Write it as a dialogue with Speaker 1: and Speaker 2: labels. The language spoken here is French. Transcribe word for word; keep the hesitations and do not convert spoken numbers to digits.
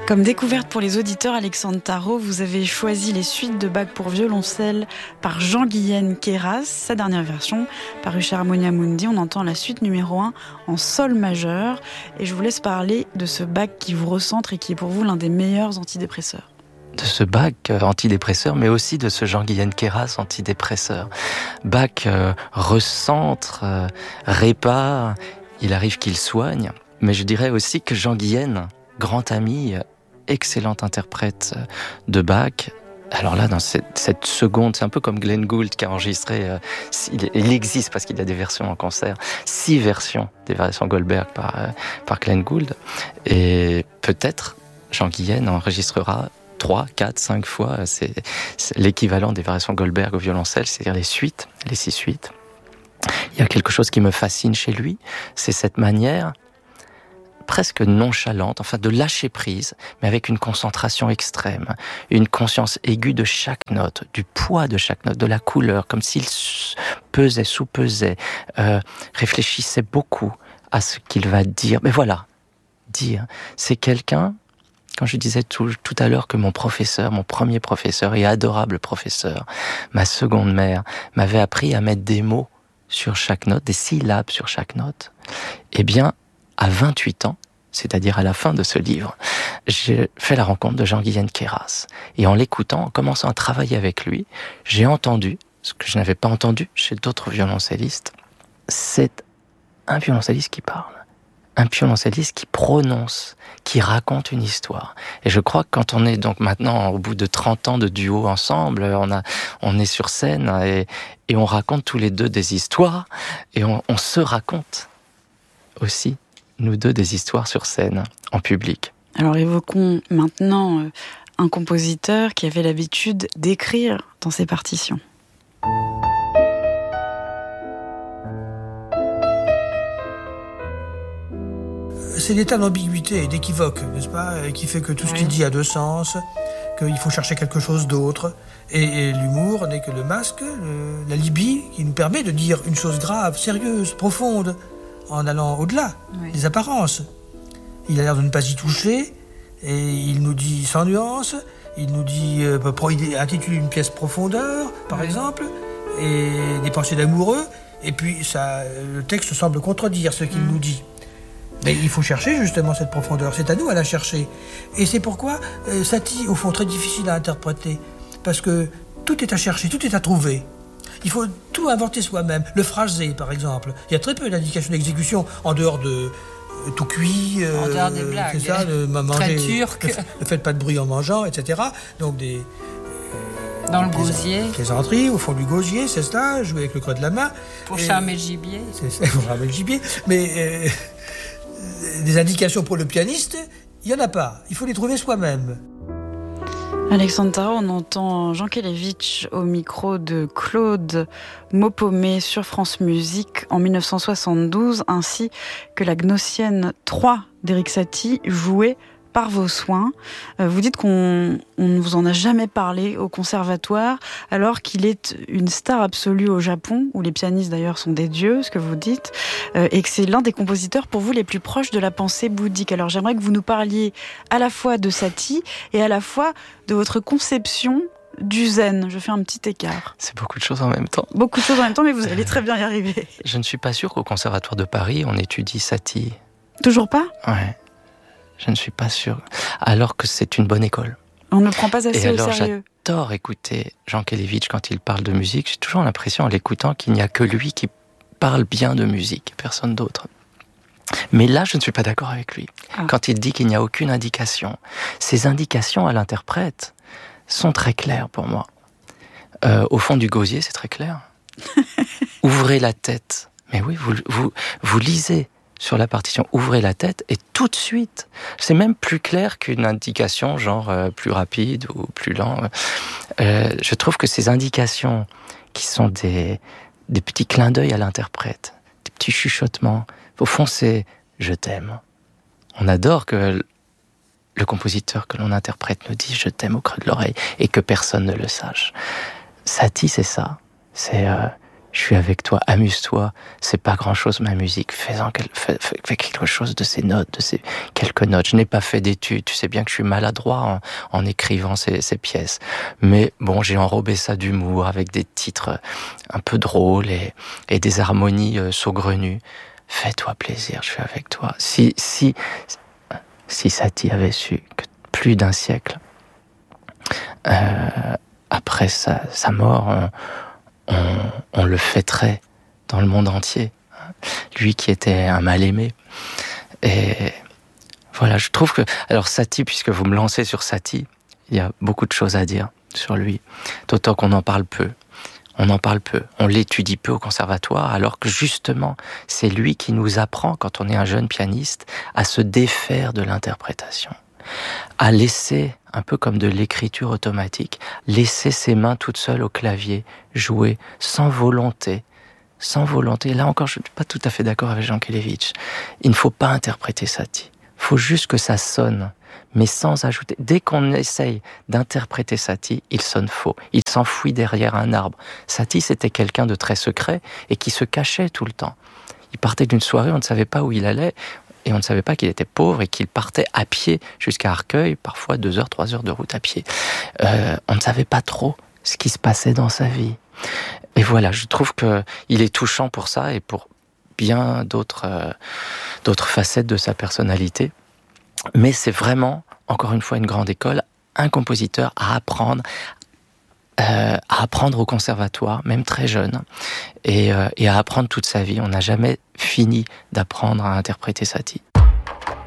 Speaker 1: Comme découverte pour les auditeurs, Alexandre Tarot, vous avez choisi les suites de Bach pour violoncelle par Jean-Guyen Queyras, sa dernière version, parue chez Harmonia Mundi. On entend la suite numéro un en sol majeur. Et je vous laisse parler de ce Bach qui vous recentre et qui est pour vous l'un des meilleurs antidépresseurs.
Speaker 2: De ce Bach euh, antidépresseur, mais aussi de ce Jean-Guyen Queyras antidépresseur. Bach euh, recentre, euh, répare, il arrive qu'il soigne. Mais je dirais aussi que Jean-Guyen, grand ami, excellent interprète de Bach. Alors là, dans cette, cette seconde, c'est un peu comme Glenn Gould qui a enregistré, euh, il, il existe parce qu'il y a des versions en concert, six versions des variations Goldberg par, euh, par Glenn Gould. Et peut-être Jean-Guyen enregistrera trois, quatre, cinq fois, c'est, c'est l'équivalent des variations Goldberg au violoncelle, c'est-à-dire les suites, les six suites. Il y a quelque chose qui me fascine chez lui, c'est cette manière presque nonchalante, enfin de lâcher prise, mais avec une concentration extrême, une conscience aiguë de chaque note, du poids de chaque note, de la couleur, comme s'il pesait, sous-pesait, euh, réfléchissait beaucoup à ce qu'il va dire. Mais voilà, dire, c'est quelqu'un, quand je disais tout, tout à l'heure que mon professeur, mon premier professeur et adorable professeur, ma seconde mère, m'avait appris à mettre des mots sur chaque note, des syllabes sur chaque note, eh bien, à vingt-huit ans, c'est-à-dire à la fin de ce livre, j'ai fait la rencontre de Jean-Guyen Queyras. Et en l'écoutant, en commençant à travailler avec lui, j'ai entendu, ce que je n'avais pas entendu chez d'autres violoncellistes, c'est un violoncelliste qui parle, un violoncelliste qui prononce, qui raconte une histoire. Et je crois que quand on est donc maintenant, au bout de trente ans de duo ensemble, on, a, on est sur scène et, et on raconte tous les deux des histoires, et on, on se raconte aussi nous deux, des histoires sur scène, en public.
Speaker 1: Alors évoquons maintenant euh, un compositeur qui avait l'habitude d'écrire dans ses partitions.
Speaker 3: C'est l'état d'ambiguïté et d'équivoque, n'est-ce pas, qui fait que tout ce qu'il dit a deux sens, qu'il faut chercher quelque chose d'autre. Et, et l'humour n'est que le masque, le, la libye, qui nous permet de dire une chose grave, sérieuse, profonde, en allant au-delà oui. des apparences. Il a l'air de ne pas y toucher, et il nous dit sans nuance, il nous dit, euh, il intitule une pièce Profondeur, par oui. exemple, et des pensées d'amoureux, et puis ça, le texte semble contredire ce qu'il mmh. nous dit. Mais il faut chercher justement cette profondeur, c'est à nous à la chercher. Et c'est pourquoi euh, Satie, au fond, très difficile à interpréter, parce que tout est à chercher, tout est à trouver. Il faut tout inventer soi-même. Le phrasé, par exemple. Il y a très peu d'indications d'exécution en dehors de euh, tout cuit. Euh,
Speaker 4: en dehors des blagues.
Speaker 3: C'est ça, de manger.
Speaker 4: Très turc.
Speaker 3: Ne, ne faites pas de bruit en mangeant, et cetera. Donc des. Euh,
Speaker 4: Dans le
Speaker 3: des
Speaker 4: gosier.
Speaker 3: Plaisanteries au fond du gosier, c'est ça. Jouer avec le creux de la main.
Speaker 4: Pour et, charmer le gibier.
Speaker 3: C'est ça, pour charmer le gibier. Mais euh, des indications pour le pianiste, il n'y en a pas. Il faut les trouver soi-même.
Speaker 1: Alexandre Tarot, on entend Jean Kelevitch au micro de Claude Maupomé sur France Musique en dix-neuf cent soixante-douze, ainsi que la Gnossienne trois d'Éric Satie, jouée par vos soins. Vous dites qu'on on ne vous en a jamais parlé au conservatoire, alors qu'il est une star absolue au Japon, où les pianistes d'ailleurs sont des dieux, ce que vous dites, et que c'est l'un des compositeurs pour vous les plus proches de la pensée bouddhique. Alors j'aimerais que vous nous parliez à la fois de Satie et à la fois de votre conception du zen. Je fais un petit écart.
Speaker 2: C'est beaucoup de choses en même temps.
Speaker 1: Beaucoup de choses en même temps, mais vous allez très bien y arriver.
Speaker 2: Je ne suis pas sûr qu'au Conservatoire de Paris, on étudie Satie.
Speaker 1: Toujours pas ?
Speaker 2: Ouais. Je ne suis pas sûr. Alors que c'est une bonne école.
Speaker 1: On ne prend pas assez
Speaker 2: Et alors,
Speaker 1: au sérieux.
Speaker 2: J'adore écouter Jean Kelevitch quand il parle de musique. J'ai toujours l'impression en l'écoutant qu'il n'y a que lui qui parle bien de musique, personne d'autre. Mais là, je ne suis pas d'accord avec lui. Ah. Quand il dit qu'il n'y a aucune indication, ces indications à l'interprète sont très claires pour moi. Euh, au fond du gosier, c'est très clair. Ouvrez la tête. Mais oui, vous, vous, vous lisez sur la partition, ouvrez la tête et tout de suite, c'est même plus clair qu'une indication genre euh, plus rapide ou plus lent. Euh, je trouve que ces indications qui sont des, des petits clins d'œil à l'interprète, des petits chuchotements, au fond c'est « je t'aime ». On adore que le compositeur que l'on interprète nous dise « je t'aime » au creux de l'oreille et que personne ne le sache. Satie, c'est ça. C'est euh, je suis avec toi, amuse-toi, c'est pas grand-chose ma musique, fais-en quel, fais, fais, fais quelque chose de ces notes, de ces quelques notes. Je n'ai pas fait d'études, tu sais bien que je suis maladroit en, en écrivant ces, ces pièces. Mais bon, j'ai enrobé ça d'humour avec des titres un peu drôles et, et des harmonies euh, saugrenues. Fais-toi plaisir, je suis avec toi. Si, si, si Satie avait su que plus d'un siècle euh, après sa, sa mort, on, On, on le fêterait dans le monde entier. Lui qui était un mal-aimé. Et voilà, je trouve que... Alors Satie, puisque vous me lancez sur Satie, il y a beaucoup de choses à dire sur lui. D'autant qu'on en parle peu. On en parle peu. On l'étudie peu au conservatoire, alors que justement, c'est lui qui nous apprend, quand on est un jeune pianiste, à se défaire de l'interprétation. À laisser, un peu comme de l'écriture automatique, laisser ses mains toutes seules au clavier, jouer sans volonté, sans volonté. Là encore, je ne suis pas tout à fait d'accord avec Jankélévitch. Il ne faut pas interpréter Satie. Il faut juste que ça sonne, mais sans ajouter. Dès qu'on essaye d'interpréter Satie, il sonne faux. Il s'enfuit derrière un arbre. Satie, c'était quelqu'un de très secret et qui se cachait tout le temps. Il partait d'une soirée, on ne savait pas où il allait. Et on ne savait pas qu'il était pauvre et qu'il partait à pied jusqu'à Arcueil, parfois deux heures, trois heures de route à pied. Euh, on ne savait pas trop ce qui se passait dans sa vie. Et voilà, je trouve qu'il est touchant pour ça et pour bien d'autres, euh, d'autres facettes de sa personnalité. Mais c'est vraiment, encore une fois, une grande école, un compositeur à apprendre, Euh, à apprendre au conservatoire, même très jeune, et, euh, et à apprendre toute sa vie. On n'a jamais fini d'apprendre à interpréter Satie.